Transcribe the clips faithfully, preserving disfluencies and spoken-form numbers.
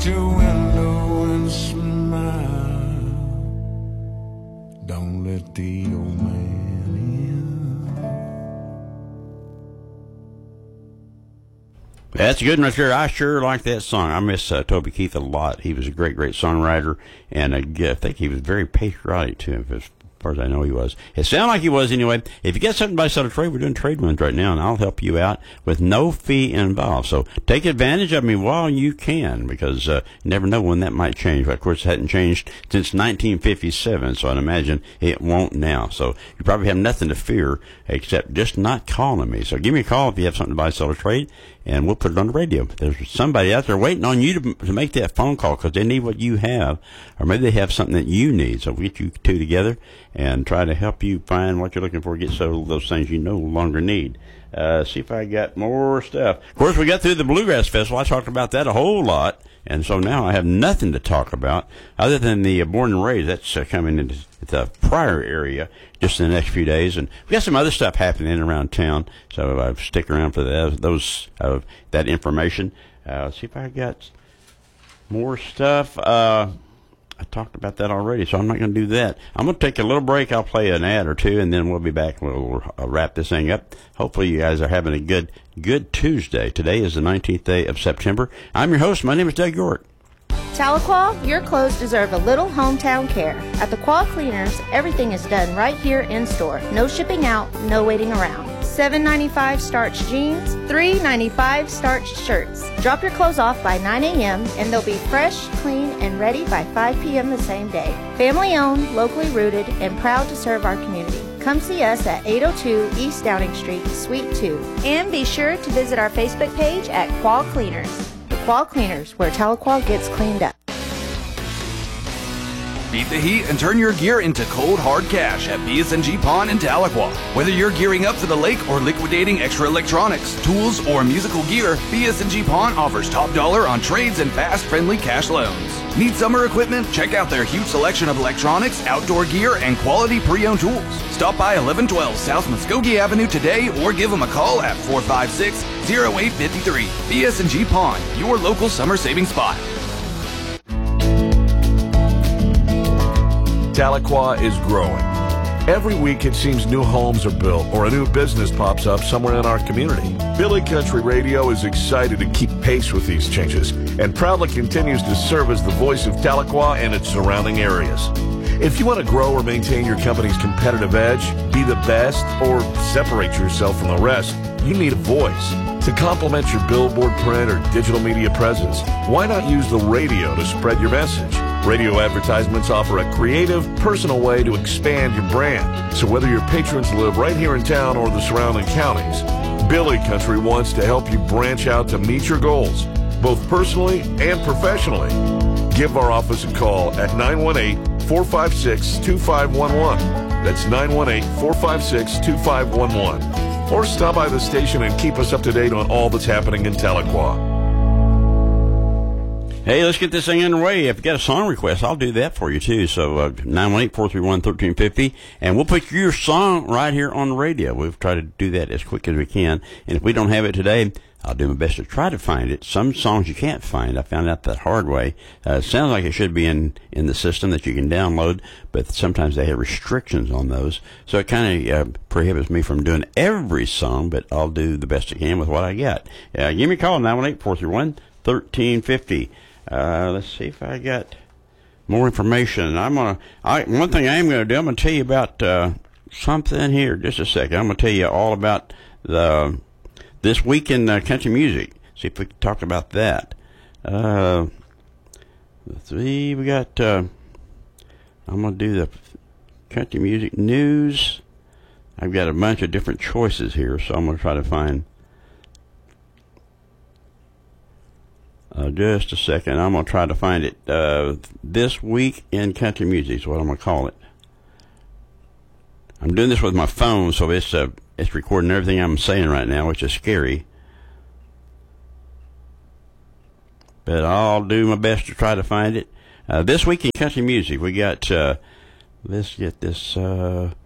at your window and smile. Don't let the old man in. That's a good one right there. I sure like that song. I miss uh, Toby Keith a lot. He was a great, great songwriter, and I think he was very patriotic, too, as far as I know he was. It sounded like he was anyway. If you get something by sell or trade, we're doing trade ones right now, and I'll help you out with no fee involved. So take advantage of me while you can, because uh, you never know when that might change. But of course, it hadn't changed since nineteen fifty-seven, so I'd imagine it won't now. So you probably have nothing to fear except just not calling me. So give me a call if you have something to buy, sell, or trade, and we'll put it on the radio. There's somebody out there waiting on you to, to make that phone call because they need what you have, or maybe they have something that you need. So we'll get you two together and try to help you find what you're looking for, get sold those things you no longer need. Uh, see if I got more stuff. Of course, we got through the Bluegrass Festival. I talked about that a whole lot, and so now I have nothing to talk about other than the uh, Born and Raised. That's uh, coming into the prior area just in the next few days, and we got some other stuff happening around town, so uh, stick around for those, those uh, that information. Uh, let's see if I got more stuff. Uh, I talked about that already, so I'm not going to do that. I'm going to take a little break. I'll play an ad or two, and then we'll be back. We'll uh, wrap this thing up. Hopefully you guys are having a good, good Tuesday. Today is the nineteenth day of September. I'm your host. My name is Doug York. Tahlequah, your clothes deserve a little hometown care. At the Quah Cleaners, everything is done right here in store. No shipping out, no waiting around. seven ninety-five starched jeans, three ninety-five starched shirts. Drop your clothes off by nine a.m. and they'll be fresh, clean, and ready by five p.m. the same day. Family owned, locally rooted, and proud to serve our community. Come see us at eight oh two East Downing Street, Suite two. And be sure to visit our Facebook page at Quah Cleaners. The Quah Cleaners, where Tahlequah gets cleaned up. Beat the heat and turn your gear into cold, hard cash at B S N G Pawn in Tahlequah. Whether you're gearing up for the lake or liquidating extra electronics, tools, or musical gear, B S N G Pawn offers top dollar on trades and fast, friendly cash loans. Need summer equipment? Check out their huge selection of electronics, outdoor gear, and quality pre-owned tools. Stop by eleven twelve South Muskogee Avenue today or give them a call at four five six, oh eight five three. B S N G Pawn, your local summer saving spot. Tahlequah is growing. Every week it seems new homes are built or a new business pops up somewhere in our community. Billy Country Radio is excited to keep pace with these changes and proudly continues to serve as the voice of Tahlequah and its surrounding areas. If you want to grow or maintain your company's competitive edge, be the best, or separate yourself from the rest, you need a voice. To complement your billboard, print, or digital media presence, why not use the radio to spread your message? Radio advertisements offer a creative, personal way to expand your brand. So whether your patrons live right here in town or the surrounding counties, Billy Country wants to help you branch out to meet your goals, both personally and professionally. Give our office a call at nine one eight, four five six, two five one one. That's nine one eight, four five six, two five one one. Or stop by the station and keep us up to date on all that's happening in Tahlequah. Hey, let's get this thing underway. If you got a song request, I'll do that for you, too. So, uh, nine one eight, four three one, one three five zero, and we'll put your song right here on the radio. We've tried to do that as quick as we can, and if we don't have it today, I'll do my best to try to find it. Some songs you can't find. I found out that hard way. Uh, it sounds like it should be in, in the system that you can download, but sometimes they have restrictions on those. So it kind of uh, prohibits me from doing every song, but I'll do the best I can with what I got. Uh, give me a call, nine one eight, four three one, one three five zero. Uh, let's see if I got more information. I'm gonna. I, one thing I am gonna do. I'm gonna tell you about uh, something here. Just a second. I'm gonna tell you all about the this week in uh, country music. See if we can talk about that. Uh, let's see. We got. Uh, I'm gonna do the country music news. I've got a bunch of different choices here, so I'm gonna try to find. Uh, just a second. I'm going to try to find it. Uh, this week in country music is what I'm going to call it. I'm doing this with my phone, so it's uh, it's recording everything I'm saying right now, which is scary. But I'll do my best to try to find it. Uh, this week in country music, we got, uh, let's get this, uh,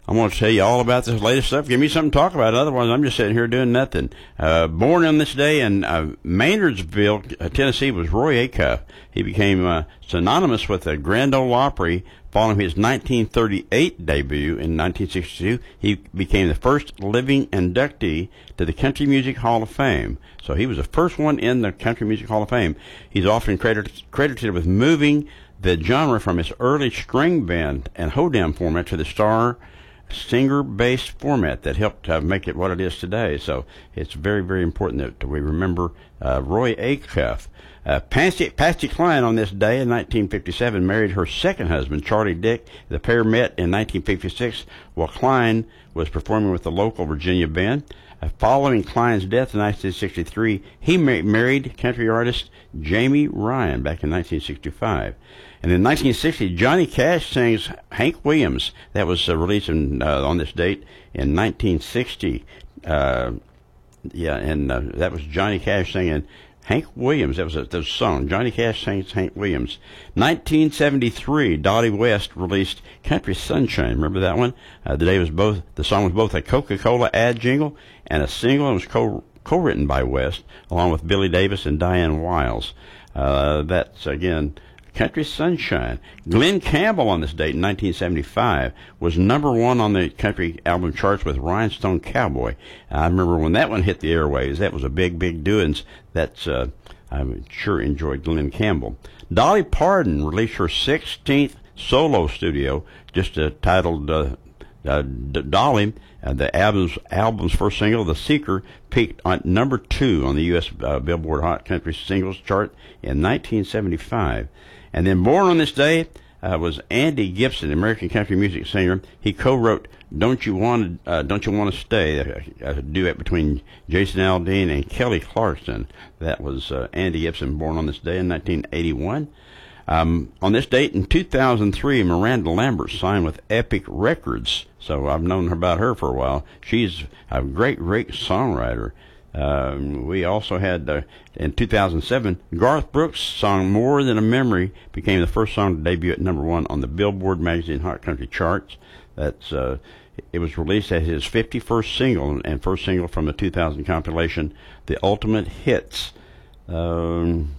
I'm going to tell you all about this latest stuff. Give me something to talk about. Otherwise, I'm just sitting here doing nothing. Uh, born on this day in uh, Maynardsville, Tennessee, was Roy Acuff. He became uh, synonymous with the Grand Ole Opry following his nineteen thirty-eight debut. In nineteen sixty-two, he became the first living inductee to the Country Music Hall of Fame. So he was the first one in the Country Music Hall of Fame. He's often credited, credited with moving the genre from its early string band and hoedown format to the star singer-based format that helped uh, make it what it is today. So it's very, very important that we remember uh, Roy Acuff. Uh, Patsy, Patsy Cline on this day in nineteen fifty-seven married her second husband, Charlie Dick. The pair met in nineteen fifty-six while Cline was performing with the local Virginia band. Uh, following Cline's death in nineteen sixty-three, he ma- married country artist Jamie Ryan back in nineteen sixty-five. And in nineteen sixty, Johnny Cash sings Hank Williams. That was uh, released in, uh, on this date in nineteen sixty. Uh, yeah, and uh, that was Johnny Cash singing Hank Williams. That was a, that was a song. Johnny Cash sings Hank Williams. nineteen seventy-three, Dottie West released Country Sunshine. Remember that one? Uh, the day was both the song was both a Coca-Cola ad jingle and a single. It was co co-written by West along with Billy Davis and Diane Wiles. Uh, that's again Country Sunshine. Glenn Campbell on this date in nineteen seventy-five was number one on the country album charts with Rhinestone Cowboy. I remember when that one hit the airwaves. That was a big, big doings. That's uh, I sure enjoyed Glenn Campbell. Dolly Parton released her sixteenth solo studio, just uh, titled uh, uh, Dolly. Uh, the album's, album's first single, The Seeker, peaked at number two on the U S Uh, Billboard Hot Country Singles chart in nineteen seventy-five. And then born on this day uh, was Andy Gibson, American country music singer. He co-wrote "Don't You Want to uh, Don't You Want to Stay," a, a duet between Jason Aldean and Kelly Clarkson. That was uh, Andy Gibson, born on this day in nineteen eighty-one. Um, on this date in two thousand three, Miranda Lambert signed with Epic Records. So I've known about her for a while. She's a great, great songwriter. Um, we also had, uh, in two thousand seven, Garth Brooks' song More Than a Memory became the first song to debut at number one on the Billboard Magazine Hot Country charts. That's, uh, it was released as his fifty-first single and first single from the two thousand compilation, The Ultimate Hits. Um,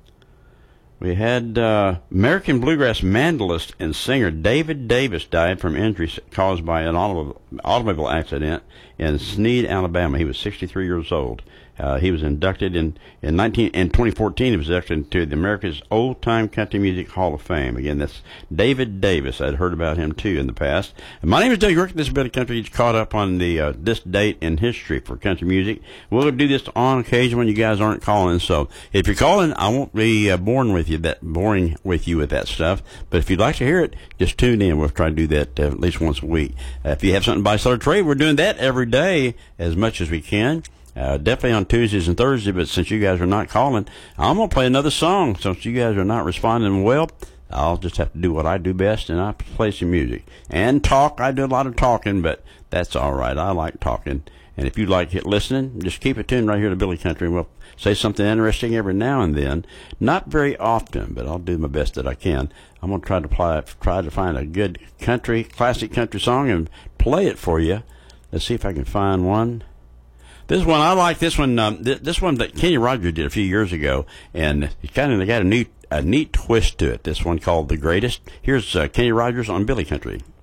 we had uh, American bluegrass mandolist and singer David Davis died from injuries caused by an automobile accident in Sneed, Alabama. He was sixty-three years old. Uh, he was inducted in in nineteen in twenty fourteen. He was inducted into the America's Old Time Country Music Hall of Fame. Again, that's David Davis. I'd heard about him too in the past. And my name is Doug York. This is Billy Country. He's caught up on the uh, this date in history for country music. We'll do this on occasion when you guys aren't calling. So if you're calling, I won't be uh, boring with you that boring with you with that stuff. But if you'd like to hear it, just tune in. We'll try to do that uh, at least once a week. Uh, if you have something to buy, sell, or trade, we're doing that every day as much as we can. Uh, definitely on Tuesdays and Thursdays, but since you guys are not calling, I'm going to play another song. Since you guys are not responding well, I'll just have to do what I do best, and I play some music. And talk. I do a lot of talking, but that's all right. I like talking. And if you like it listening, just keep it tuned right here to Billy Country. We'll say something interesting every now and then. Not very often, but I'll do my best that I can. I'm going to try to play, try to find a good country, classic country song and play it for you. Let's see if I can find one. This one, I like this one. Um, th- this one that Kenny Rogers did a few years ago, and it's kind of got a neat, a neat twist to it. This one called "The Greatest." Here's uh, Kenny Rogers on Billy Country.